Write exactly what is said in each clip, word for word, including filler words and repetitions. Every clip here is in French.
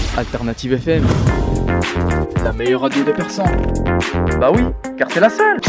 Alternative F M, la meilleure radio de Persan. Bah oui, car c'est la seule.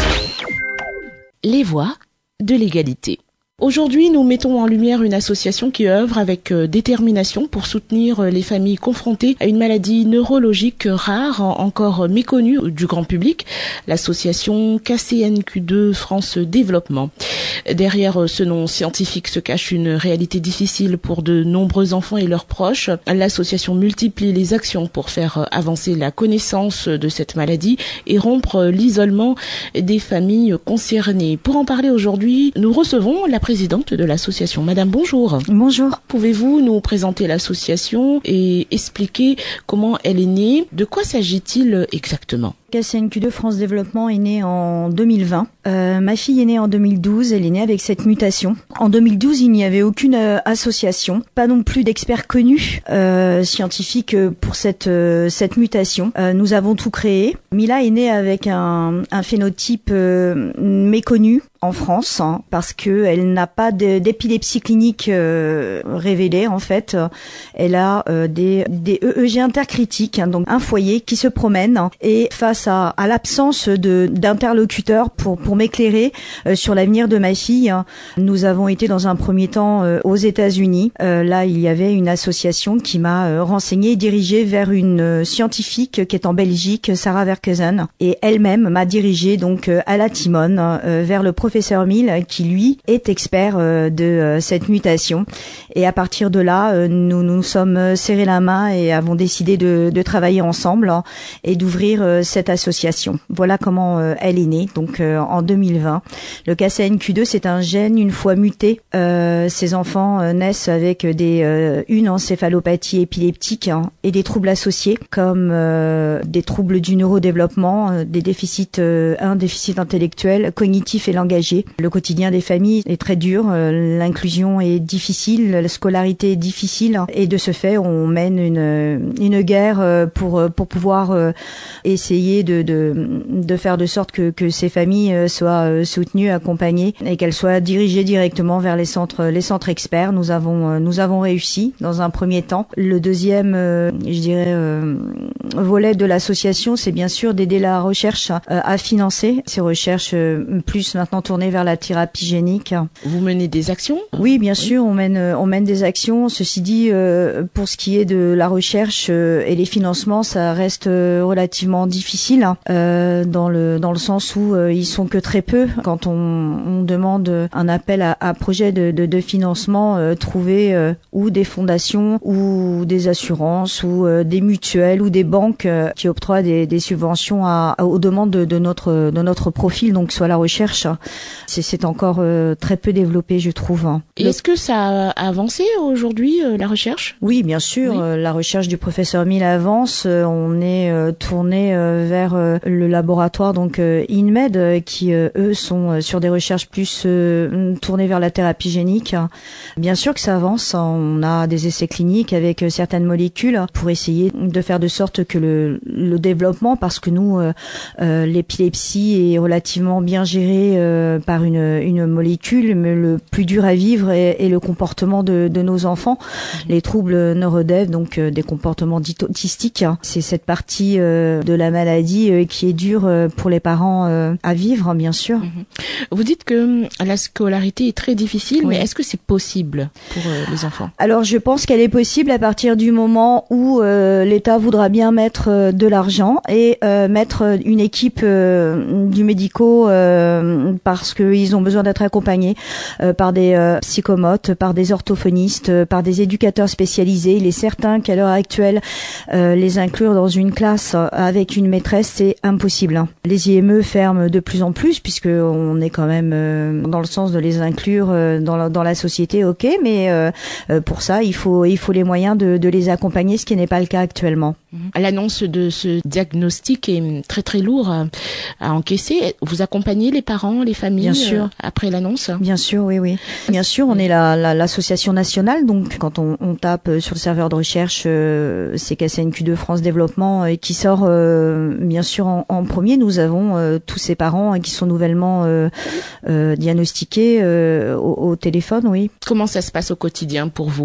Les voix de l'égalité. Aujourd'hui, nous mettons en lumière une association qui œuvre avec détermination pour soutenir les familles confrontées à une maladie neurologique rare, encore méconnue du grand public, l'association K C N Q deux France Développement. Derrière ce nom scientifique se cache une réalité difficile pour de nombreux enfants et leurs proches. L'association multiplie les actions pour faire avancer la connaissance de cette maladie et rompre l'isolement des familles concernées. Pour en parler aujourd'hui, nous recevons la présidente de l'association. Madame, bonjour. Bonjour. Pouvez-vous nous présenter l'association et expliquer comment elle est née? De quoi s'agit-il exactement? K C N Q deux France Développement est née en deux mille vingt. Euh, ma fille est née en deux mille douze, elle est née avec cette mutation. En deux mille douze, il n'y avait aucune euh, association, pas non plus d'experts connus euh, scientifiques pour cette euh, cette mutation. Euh, nous avons tout créé. Mila est née avec un, un phénotype euh, méconnu en France, hein, parce que elle n'a pas de, d'épilepsie clinique euh, révélée en fait. Elle a euh, des des E E G intercritiques, hein, donc un foyer qui se promène, hein, et face à, à l'absence de d'interlocuteurs pour pour m'éclairer euh, sur l'avenir de ma fille, hein, nous avons été dans un premier temps euh, aux États-Unis. Euh, là, il y avait une association qui m'a euh, renseignée et dirigée vers une euh, scientifique qui est en Belgique, Sarah Verkeusen, et elle-même m'a dirigée donc euh, à la Timone euh, vers le professeur professeur Mill, qui lui est expert euh, de euh, cette mutation. Et à partir de là, euh, nous nous sommes serrés la main et avons décidé de, de travailler ensemble, hein, et d'ouvrir euh, cette association. Voilà comment euh, elle est née, donc euh, en deux mille vingt. Le K C N Q deux, c'est un gène une fois muté. Euh, ces enfants euh, naissent avec des euh, une encéphalopathie épileptique, hein, et des troubles associés comme euh, des troubles du neurodéveloppement, euh, des déficits, euh, un déficit intellectuel, cognitif et langagier. Le quotidien des familles est très dur, euh, l'inclusion est difficile, la scolarité est difficile, hein, et de ce fait, on mène une une guerre euh, pour pour pouvoir euh, essayer de de de faire de sorte que que ces familles euh, soient euh, soutenues, accompagnées, et qu'elles soient dirigées directement vers les centres les centres experts. Nous avons euh, nous avons réussi dans un premier temps. Le deuxième, euh, je dirais, euh, volet de l'association, c'est bien sûr d'aider la recherche euh, à financer ces recherches, euh, plus maintenant tournées vers la thérapie génique. Vous menez des actions? Oui, bien sûr, on mène on mène des actions. Ceci dit, euh, pour ce qui est de la recherche euh, et les financements, ça reste euh, relativement difficile, hein, euh, dans le dans le sens où euh, ils sont que très peu. Quand on, on demande un appel à, à projet de, de, de financement, euh, trouver euh, ou des fondations ou des assurances ou euh, des mutuelles ou des banques euh, qui octroient des, des subventions à, à, aux demandes de, de notre de notre profil, donc soit la recherche, c'est, c'est encore euh, très peu développé, je trouve. Et est-ce que ça a avancé aujourd'hui, euh, la recherche? Oui, bien sûr. Oui. Euh, la recherche du professeur Mill avance. Euh, on est euh, tourné euh, vers euh, le laboratoire donc euh, InMed, euh, qui euh, eux sont euh, sur des recherches plus euh, tournées vers la thérapie génique. Bien sûr que ça avance. On a des essais cliniques avec euh, certaines molécules pour essayer de faire de sorte que le, le développement, parce que nous, euh, euh, l'épilepsie est relativement bien gérée euh, par une, une molécule, mais le plus dur à vivre est, est le comportement de, de nos enfants. Mmh. Les troubles neurodév, donc euh, des comportements dits autistiques, hein, c'est cette partie euh, de la maladie euh, qui est dure euh, pour les parents euh, à vivre, bien sûr. Mmh. Vous dites que la scolarité est très difficile, oui. Mais est-ce que c'est possible pour euh, les enfants? Alors, je pense qu'elle est possible à partir du moment où euh, l'État voudra bien mettre euh, de l'argent et euh, mettre une équipe euh, du médico, euh, parce qu'ils ont besoin d'être accompagnés euh, par des euh, psychomotes, par des orthophonistes, euh, par des éducateurs spécialisés. Il est certain qu'à l'heure actuelle, euh, les inclure dans une classe avec une maîtresse, c'est impossible. Les I M E ferment de plus en plus, puisque on est quand même euh, dans le sens de les inclure euh, dans, la, dans la société, ok, mais euh, pour ça, il faut il faut les moyens de, de les accompagner, ce qui n'est pas le cas actuellement. L'annonce de ce diagnostic est très très lourd à, à encaisser. Vous accompagnez les parents, les familles, bien sûr, euh, après l'annonce? Bien sûr, oui, oui. Bien sûr, on est la, la, l'association nationale, donc quand on, on tape sur le serveur de recherche, euh, c'est K C N Q deux France Développement euh, qui sort euh, bien sûr en, en premier. Nous avons euh, tous ces parents euh, qui sont nouvellement euh, euh, diagnostiqués euh, au, au téléphone, oui. Comment ça se passe au quotidien pour vous?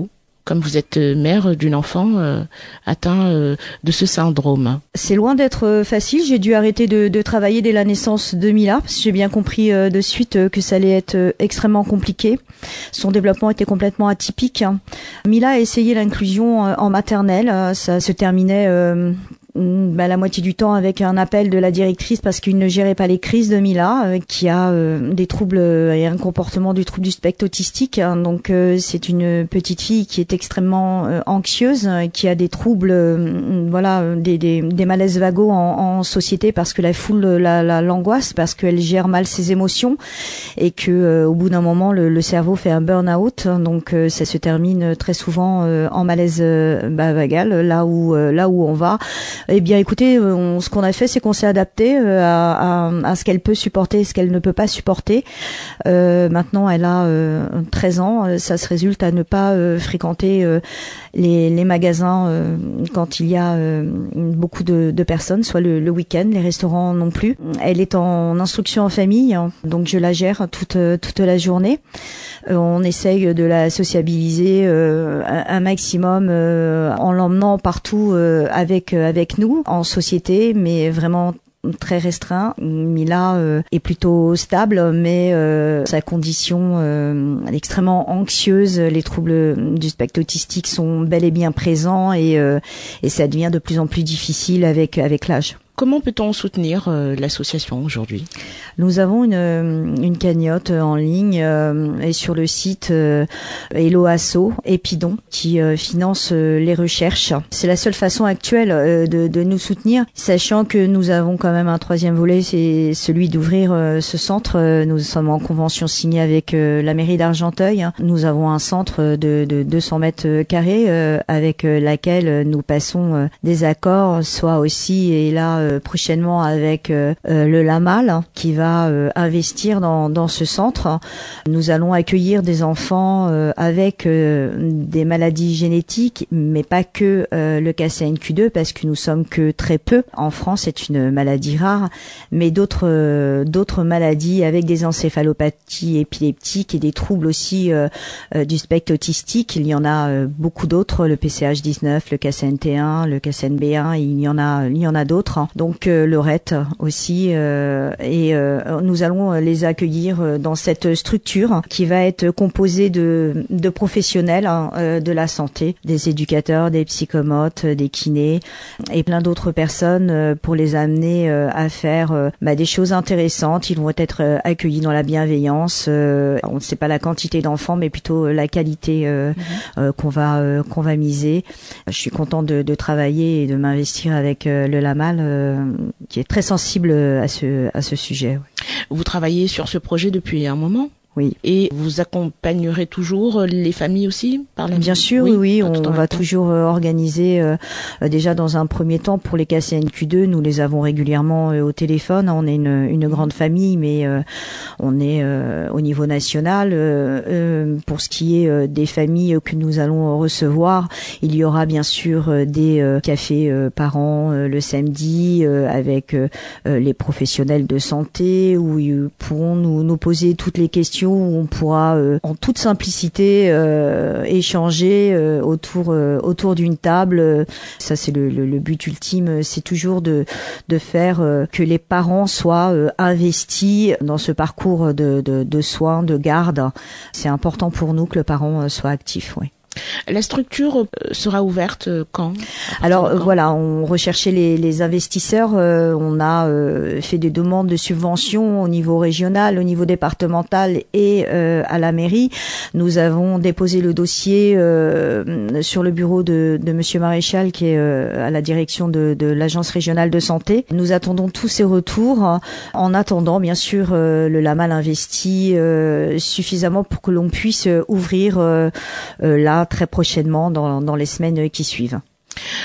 comme vous êtes mère d'une enfant euh, atteint euh, de ce syndrome? C'est loin d'être facile. J'ai dû arrêter de, de travailler dès la naissance de Mila, parce que j'ai bien compris euh, de suite euh, que ça allait être euh, extrêmement compliqué. Son développement était complètement atypique. Mila a essayé l'inclusion euh, en maternelle. Euh, ça se terminait euh, Bah, la moitié du temps avec un appel de la directrice parce qu'il ne gérait pas les crises de Mila, euh, qui a euh, des troubles euh, et un comportement du trouble du spectre autistique. Hein. Donc euh, c'est une petite fille qui est extrêmement euh, anxieuse, euh, qui a des troubles, euh, voilà, des, des, des malaises vagos en, en société parce que la foule la, la, l'angoisse, parce qu'elle gère mal ses émotions et que euh, au bout d'un moment le, le cerveau fait un burn-out. Donc euh, ça se termine très souvent euh, en malaise euh, bah, vagal, là où euh, là où on va. Eh bien, écoutez, on, ce qu'on a fait, c'est qu'on s'est adapté euh, à, à, à ce qu'elle peut supporter et ce qu'elle ne peut pas supporter. Euh, maintenant, elle a euh, treize ans. Ça se résulte à ne pas euh, fréquenter euh, les, les magasins euh, quand il y a euh, beaucoup de, de personnes, soit le, le week-end, les restaurants non plus. Elle est en instruction en famille, hein, donc je la gère toute toute la journée. Euh, on essaye de la sociabiliser euh, un, un maximum euh, en l'emmenant partout euh, avec avec nous en société, mais vraiment très restreint. Mila euh, est plutôt stable, mais euh, sa condition euh, elle est extrêmement anxieuse. Les troubles du spectre autistique sont bel et bien présents et euh, et ça devient de plus en plus difficile avec avec l'âge. Comment peut-on soutenir euh, l'association aujourd'hui? Nous avons une, une cagnotte en ligne euh, et sur le site euh, Hello Asso Épidon qui euh, finance euh, les recherches. C'est la seule façon actuelle euh, de, de nous soutenir, sachant que nous avons quand même un troisième volet, c'est celui d'ouvrir euh, ce centre. Nous sommes en convention signée avec euh, la mairie d'Argenteuil. Nous avons un centre de, de deux cents mètres carrés euh, avec euh, laquelle nous passons euh, des accords, soit aussi et là euh, prochainement avec euh, le LAMAL qui va euh, investir dans, dans ce centre. Nous allons accueillir des enfants euh, avec euh, des maladies génétiques, mais pas que euh, le K C N Q deux parce que nous sommes que très peu. En France, c'est une maladie rare, mais d'autres euh, d'autres maladies avec des encéphalopathies épileptiques et des troubles aussi euh, euh, du spectre autistique. Il y en a euh, beaucoup d'autres, le P C H dix-neuf, le K C N T un, le K C N B un, il y en a il y en a d'autres. Donc euh, le R E T aussi, euh, et euh, nous allons les accueillir dans cette structure qui va être composée de, de professionnels hein, euh, de la santé, des éducateurs, des psychomotes, des kinés et plein d'autres personnes euh, pour les amener euh, à faire euh, bah, des choses intéressantes. Ils vont être euh, accueillis dans la bienveillance. Euh, on ne sait pas la quantité d'enfants, mais plutôt la qualité euh, mmh. euh, qu'on va euh, qu'on va miser. Je suis contente de, de travailler et de m'investir avec euh, le LAMAL. Euh, qui est très sensible à ce à ce sujet. Vous travaillez sur ce projet depuis un moment? Oui. Et vous accompagnerez toujours les familles aussi par la Bien sûr, oui, oui on, on va toujours euh, organiser euh, déjà dans un premier temps pour les K C N Q deux, nous les avons régulièrement euh, au téléphone. On est une, une grande famille, mais euh, on est euh, au niveau national. Euh, euh, pour ce qui est euh, des familles que nous allons recevoir, il y aura bien sûr euh, des euh, cafés euh, par an euh, le samedi euh, avec euh, les professionnels de santé où ils pourront nous, nous poser toutes les questions, où on pourra euh, en toute simplicité euh, échanger euh, autour euh, autour d'une table. Ça c'est le, le, le but ultime, c'est toujours de de faire euh, que les parents soient euh, investis dans ce parcours de, de de soins, de garde. C'est important pour nous que le parent soit actif, oui. La structure sera ouverte quand? Alors quand voilà, on recherchait les, les investisseurs. Euh, on a euh, fait des demandes de subventions au niveau régional, au niveau départemental et euh, à la mairie. Nous avons déposé le dossier euh, sur le bureau de, de Monsieur Maréchal, qui est euh, à la direction de, de l'agence régionale de santé. Nous attendons tous ces retours. En attendant, bien sûr, euh, le LAMAL investit euh, suffisamment pour que l'on puisse ouvrir euh, euh, là très prochainement dans, dans les semaines qui suivent.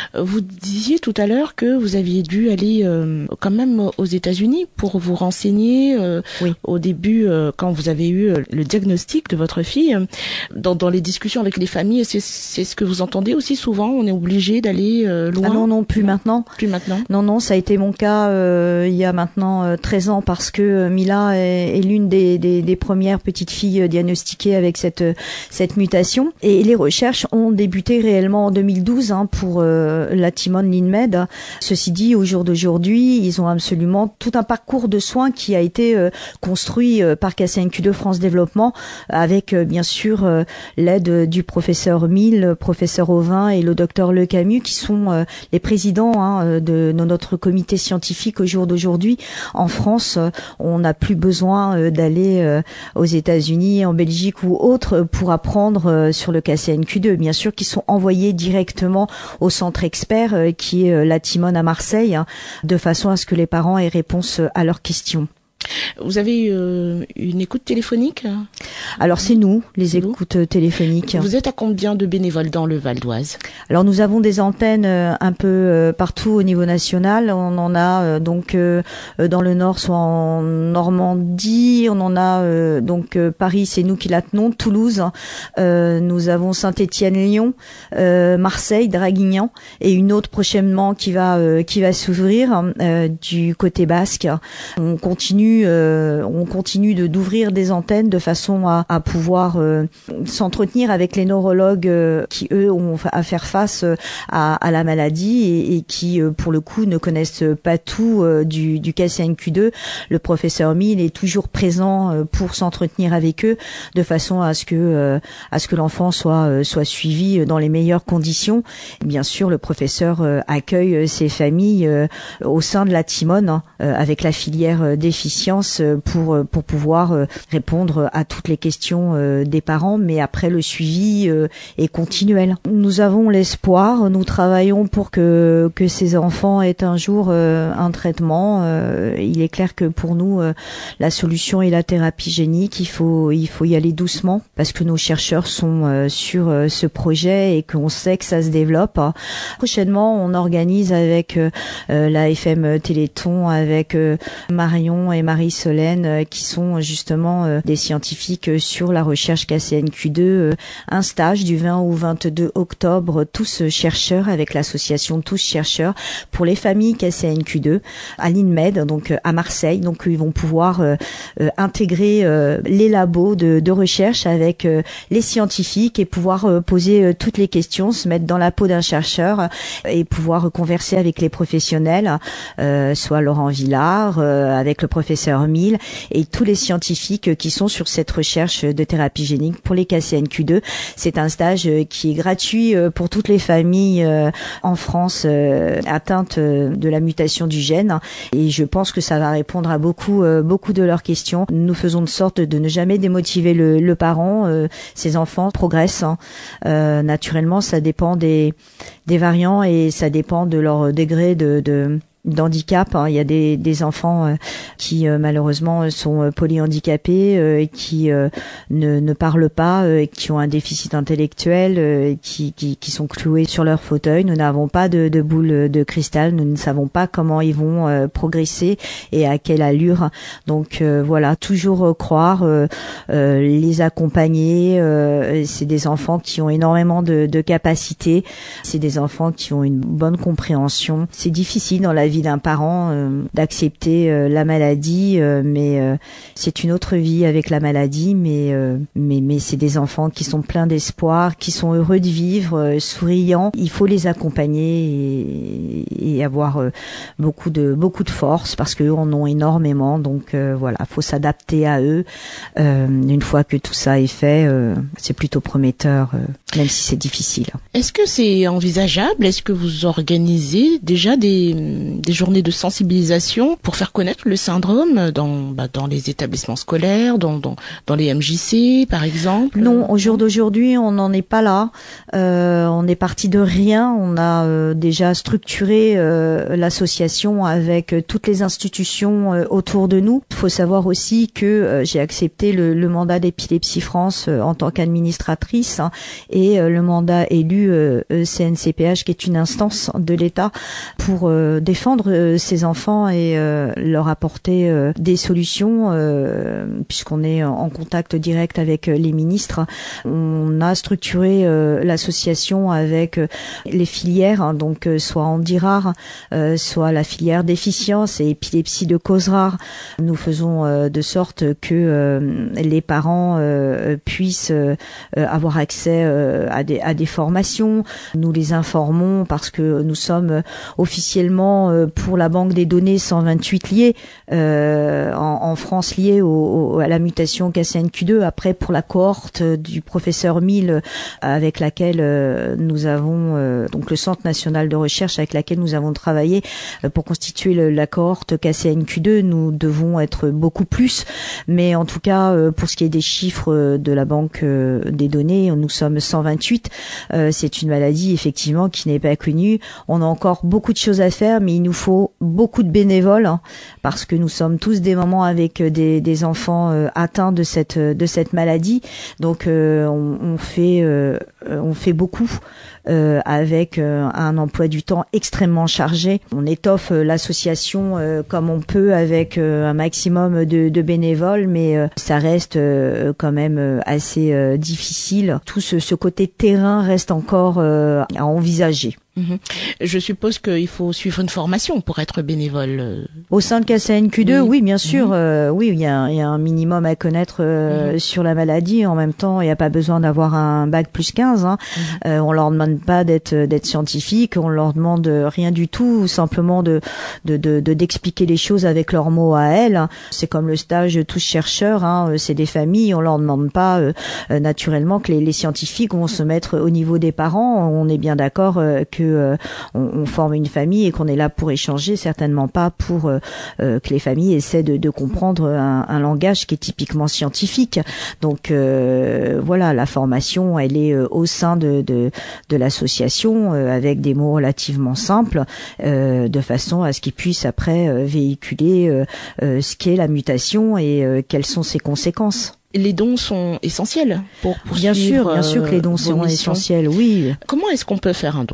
Vous disiez tout à l'heure que vous aviez dû aller euh, quand même aux États-Unis pour vous renseigner euh, oui. au début euh, quand vous avez eu le diagnostic de votre fille. Dans, dans les discussions avec les familles, c'est, c'est ce que vous entendez aussi souvent. On est obligé d'aller euh, loin. Ah non, non, plus maintenant. Plus maintenant. Non, non, ça a été mon cas euh, il y a maintenant euh, treize ans parce que Mila est, est l'une des, des, des premières petites filles diagnostiquées avec cette cette mutation. Et les recherches ont débuté réellement en deux mille douze hein, pour euh, la Timone Linmed. Ceci dit, au jour d'aujourd'hui, ils ont absolument tout un parcours de soins qui a été euh, construit euh, par K C N Q deux France Développement avec euh, bien sûr euh, l'aide du professeur Mille, professeur Auvin et le docteur Le Camus qui sont euh, les présidents hein, de, de notre comité scientifique au jour d'aujourd'hui. En France, euh, on n'a plus besoin euh, d'aller euh, aux États-Unis, en Belgique ou autres pour apprendre euh, sur le K C N Q deux. Bien sûr qu'ils sont envoyés directement au centre expert euh, qui est euh, la Timone à Marseille, hein, de façon à ce que les parents aient réponse à leurs questions. Vous avez euh, une écoute téléphonique ? Alors c'est nous, les c'est écoutes vous téléphoniques. Vous êtes à combien de bénévoles dans le Val d'Oise ? Alors nous avons des antennes euh, un peu euh, partout au niveau national. On en a euh, donc euh, dans le nord, soit en Normandie. On en a euh, donc euh, Paris, c'est nous qui la tenons. Toulouse, euh, nous avons Saint-Étienne-Lyon, euh, Marseille, Draguignan et une autre prochainement qui va euh, qui va s'ouvrir euh, du côté basque. On continue Euh, on continue de d'ouvrir des antennes de façon à, à pouvoir euh, s'entretenir avec les neurologues euh, qui eux ont à faire face euh, à, à la maladie et, et qui euh, pour le coup ne connaissent pas tout euh, du, du K C N Q deux. Le professeur Mille est toujours présent euh, pour s'entretenir avec eux de façon à ce que euh, à ce que l'enfant soit euh, soit suivi dans les meilleures conditions. Et bien sûr, le professeur euh, accueille ces familles euh, au sein de la Timone hein, euh, avec la filière euh, déficience pour pour pouvoir répondre à toutes les questions des parents, mais après le suivi est continuel. Nous avons l'espoir, nous travaillons pour que que ces enfants aient un jour un traitement. Il est clair que pour nous la solution est la thérapie génique. Il faut il faut y aller doucement parce que nos chercheurs sont sur ce projet et qu'on sait que ça se développe. Prochainement, on organise avec la F M Téléthon, avec Marion et Marie-Solène qui sont justement euh, des scientifiques euh, sur la recherche K C N Q deux, euh, un stage du vingt au vingt-deux octobre, tous chercheurs avec l'association Tous Chercheurs pour les familles K C N Q deux à l'INMED, donc euh, à Marseille. Donc ils vont pouvoir euh, euh, intégrer euh, les labos de, de recherche avec euh, les scientifiques et pouvoir euh, poser euh, toutes les questions, se mettre dans la peau d'un chercheur euh, et pouvoir euh, converser avec les professionnels, euh, soit Laurent Villard, euh, avec le professeur Mille et tous les scientifiques qui sont sur cette recherche de thérapie génique pour les K C N Q deux. C'est un stage qui est gratuit pour toutes les familles en France atteintes de la mutation du gène et je pense que ça va répondre à beaucoup beaucoup de leurs questions. Nous faisons de sorte de ne jamais démotiver le, le parent. Ces enfants progressent. Euh, naturellement, ça dépend des des variants et ça dépend de leur degré de, de d'handicap. Il y a des, des enfants euh, qui euh, malheureusement sont euh, polyhandicapés euh, et qui euh, ne, ne parlent pas, euh, qui ont un déficit intellectuel, euh, qui, qui, qui sont cloués sur leur fauteuil. Nous n'avons pas de, de boule de cristal, nous ne savons pas comment ils vont euh, progresser et à quelle allure. Donc euh, voilà, toujours euh, croire, euh, euh, les accompagner. Euh, c'est des enfants qui ont énormément de, de capacités, c'est des enfants qui ont une bonne compréhension. C'est difficile dans la vie d'un parent euh, d'accepter euh, la maladie, euh, mais euh, c'est une autre vie avec la maladie, mais euh, mais mais c'est des enfants qui sont pleins d'espoir, qui sont heureux de vivre, euh, souriants. Il faut les accompagner et, et avoir euh, beaucoup de beaucoup de force parce qu'eux en ont énormément. Donc euh, voilà, faut s'adapter à eux. Euh, une fois que tout ça est fait, euh, c'est plutôt prometteur, euh, même si c'est difficile. Est-ce que c'est envisageable ? Est-ce que vous organisez déjà des des journées de sensibilisation pour faire connaître le syndrome dans, bah, dans les établissements scolaires, dans, dans, dans les M J C par exemple? Non, au jour d'aujourd'hui, on n'en est pas là. Euh, on est parti de rien. On a euh, déjà structuré euh, l'association avec euh, toutes les institutions euh, autour de nous. Il faut savoir aussi que euh, j'ai accepté le, le mandat d'Épilepsie France euh, en tant qu'administratrice hein, et euh, le mandat élu euh, C N C P H, qui est une instance de l'État pour euh, défendre euh, ces enfants et euh, leur apporter euh, des solutions, euh, puisqu'on est en contact direct avec euh, les ministres. On a structuré euh, l'association avec euh, les filières, hein, donc euh, soit Handirare, euh, soit la filière déficience et épilepsie de cause rare. Nous faisons euh, de sorte que euh, les parents euh, puissent euh, avoir accès euh, à, des, à des formations. Nous les informons parce que nous sommes officiellement euh, pour la banque des données cent vingt-huit liés euh, en, en France liés au, au, à la mutation K C N Q deux. Après, pour la cohorte du professeur Mille avec laquelle euh, nous avons euh, donc le Centre national de recherche avec laquelle nous avons travaillé euh, pour constituer le, la cohorte K C N Q deux, nous devons être beaucoup plus. Mais en tout cas, euh, pour ce qui est des chiffres de la banque euh, des données, nous sommes cent vingt-huit. Euh, c'est une maladie effectivement qui n'est pas connue. On a encore beaucoup de choses à faire, mais il nous faut beaucoup de bénévoles hein, parce que nous sommes tous des mamans avec des, des enfants euh, atteints de cette de cette maladie. Donc euh, on, on fait euh, on fait beaucoup euh, avec euh, un emploi du temps extrêmement chargé. On étoffe euh, l'association euh, comme on peut avec euh, un maximum de, de bénévoles, mais euh, ça reste euh, quand même euh, assez euh, difficile. Tout ce, ce côté terrain reste encore euh, à envisager. Mmh. Je suppose qu'il faut suivre une formation pour être bénévole. Au sein de K C N Q deux, oui, oui bien sûr. Mmh. Euh, oui, il y, a, il y a un minimum à connaître euh, mmh. sur la maladie. En même temps, il n'y a pas besoin d'avoir un bac plus quinze. Hein. Mmh. Euh, on leur demande pas d'être d'être scientifique. On leur demande rien du tout, simplement de de de, de d'expliquer les choses avec leurs mots à elles. C'est comme le stage Tous chercheurs. Hein. C'est des familles. On leur demande pas euh, naturellement que les, les scientifiques vont se mettre au niveau des parents. On est bien d'accord euh, que Euh, on, on forme une famille et qu'on est là pour échanger, certainement pas pour euh, euh, que les familles essaient de, de comprendre un, un langage qui est typiquement scientifique. Donc euh, voilà, la formation, elle est euh, au sein de, de, de l'association euh, avec des mots relativement simples, euh, de façon à ce qu'ils puissent après euh, véhiculer euh, euh, ce qu'est la mutation et euh, quelles sont ses conséquences. Les dons sont essentiels pour poursuivre. Bien sûr, bien sûr que les dons sont missions. essentiels, oui. Comment est-ce qu'on peut faire un don ?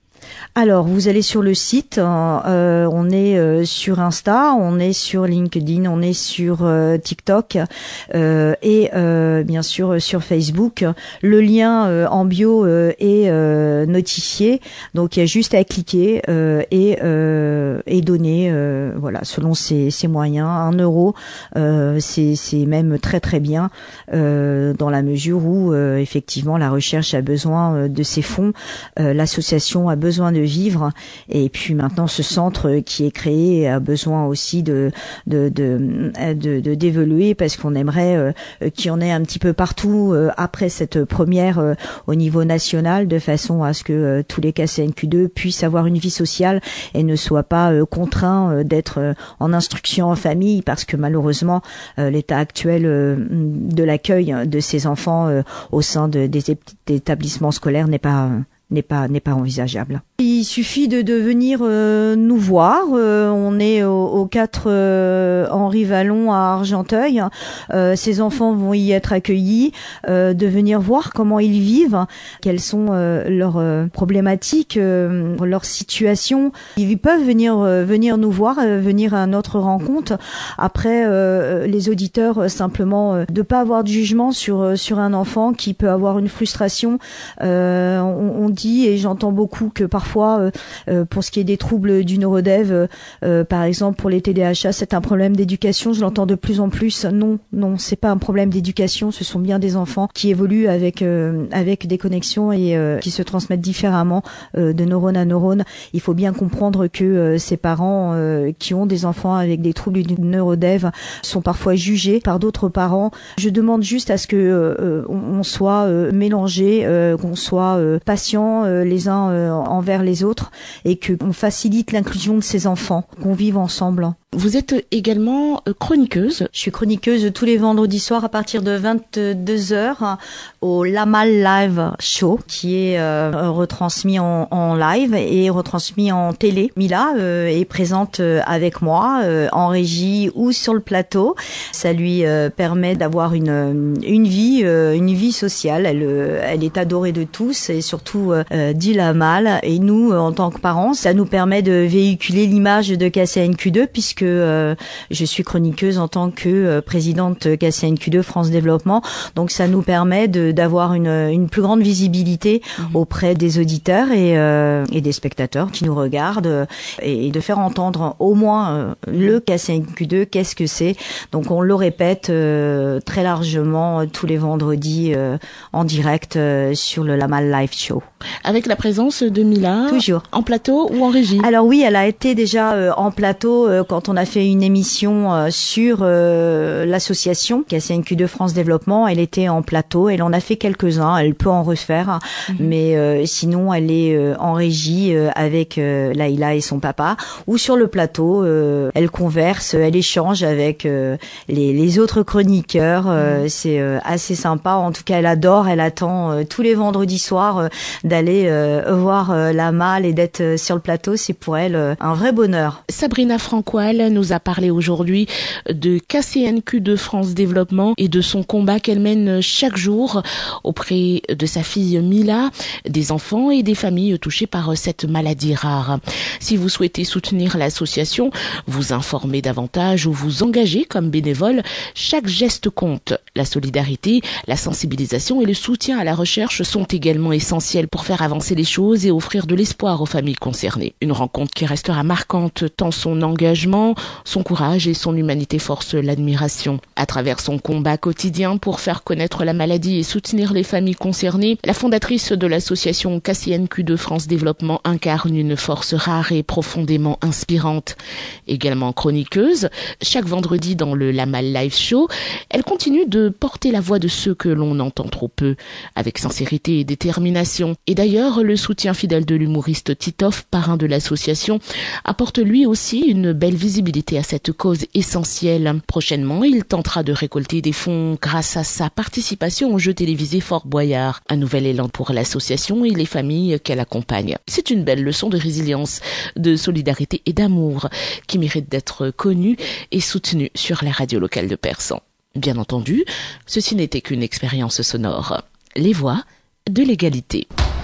Alors, vous allez sur le site, euh, on est euh, sur Insta, on est sur LinkedIn, on est sur euh, TikTok euh, et euh, bien sûr sur Facebook. Le lien euh, en bio euh, est euh, notifié, donc il y a juste à cliquer euh, et, euh, et donner, euh, voilà, selon ses, ses moyens. Un euro, euh, c'est, c'est même très très bien euh, dans la mesure où euh, effectivement la recherche a besoin de ces fonds, euh, l'association a besoin de vivre et puis maintenant ce centre qui est créé a besoin aussi de de de de, de d'évoluer parce qu'on aimerait euh, qu'il y en ait un petit peu partout euh, après cette première euh, au niveau national de façon à ce que euh, tous les K C N Q deux puissent avoir une vie sociale et ne soient pas euh, contraints euh, d'être euh, en instruction en famille parce que malheureusement euh, l'état actuel euh, de l'accueil de ces enfants euh, au sein de, des, des établissements scolaires n'est pas euh, n'est pas n'est pas envisageable. Il suffit de, de venir euh, nous voir. Euh, on est au, au quatre euh, Henri Vallon à Argenteuil. Euh, ces enfants vont y être accueillis. Euh, de venir voir comment ils vivent, quelles sont euh, leurs euh, problématiques, euh, leurs situations. Ils peuvent venir euh, venir nous voir, euh, venir à notre rencontre. Après, euh, les auditeurs euh, simplement euh, de pas avoir de jugement sur euh, sur un enfant qui peut avoir une frustration. Euh, on, on dit et j'entends beaucoup que parfois Parfois, euh, euh, pour ce qui est des troubles du neurodev, euh, euh, par exemple pour les T D A H A, c'est un problème d'éducation. Je l'entends de plus en plus. Non, non, c'est pas un problème d'éducation. Ce sont bien des enfants qui évoluent avec euh, avec des connexions et euh, qui se transmettent différemment euh, de neurone à neurone. Il faut bien comprendre que euh, ces parents euh, qui ont des enfants avec des troubles du neurodev sont parfois jugés par d'autres parents. Je demande juste à ce que euh, on soit euh, mélangé, euh, qu'on soit euh, patient bienveillants euh, les uns euh, envers les autres et qu'on facilite l'inclusion de ces enfants, qu'on vive ensemble. Vous êtes également chroniqueuse. Je suis chroniqueuse tous les vendredis soirs à partir de vingt-deux heures au Lamal Live Show qui est euh, retransmis en, en live et retransmis en télé. Mila euh, est présente avec moi euh, en régie ou sur le plateau. Ça lui euh, permet d'avoir une une vie euh, une vie sociale. Elle euh, elle est adorée de tous et surtout euh, d'Lamal. Et nous en tant que parents, ça nous permet de véhiculer l'image de K C N Q deux puisque que euh, je suis chroniqueuse en tant que euh, présidente K C N Q deux France Développement. Donc ça nous permet de, d'avoir une, une plus grande visibilité mmh. auprès des auditeurs et, euh, et des spectateurs qui nous regardent euh, et, et de faire entendre au moins euh, le K C N Q deux, qu'est-ce que c'est. Donc on le répète euh, très largement euh, tous les vendredis euh, en direct euh, sur le Lamal Live Show. Avec la présence de Mila. Toujours. En plateau ou en régie? Alors oui, elle a été déjà euh, en plateau euh, quand on a fait une émission euh, sur euh, l'association K C N Q deux France Développement. Elle était en plateau, elle en a fait quelques-uns, elle peut en refaire, mmh. mais euh, sinon elle est euh, en régie euh, avec euh, Laïla et son papa, ou sur le plateau, euh, elle converse, elle échange avec euh, les, les autres chroniqueurs, euh, mmh. c'est euh, assez sympa, en tout cas elle adore, elle attend euh, tous les vendredis soirs euh, d'aller euh, voir euh, Lamal et d'être euh, sur le plateau, c'est pour elle euh, un vrai bonheur. Sabrina Francoal nous a parlé aujourd'hui de K C N Q deux France Développement et de son combat qu'elle mène chaque jour auprès de sa fille Mila, des enfants et des familles touchées par cette maladie rare. Si vous souhaitez soutenir l'association, vous informer davantage ou vous engager comme bénévole, chaque geste compte. La solidarité, la sensibilisation et le soutien à la recherche sont également essentiels pour faire avancer les choses et offrir de l'espoir aux familles concernées. Une rencontre qui restera marquante tant son engagement, son courage et son humanité forcent l'admiration. À travers son combat quotidien pour faire connaître la maladie et soutenir les familles concernées, la fondatrice de l'association K C N Q deux France Développement incarne une force rare et profondément inspirante. Également chroniqueuse, chaque vendredi dans le Lamal Live Show, elle continue de porter la voix de ceux que l'on entend trop peu, avec sincérité et détermination. Et d'ailleurs, le soutien fidèle de l'humoriste Titoff, parrain de l'association, apporte lui aussi une belle visibilité à cette cause essentielle. Prochainement, il tentera de récolter des fonds grâce à sa participation au jeu télévisé Fort Boyard. Un nouvel élan pour l'association et les familles qu'elle accompagne. C'est une belle leçon de résilience, de solidarité et d'amour qui mérite d'être connue et soutenue sur la radio locale de Persan. Bien entendu, ceci n'était qu'une expérience sonore. Les voix de l'égalité.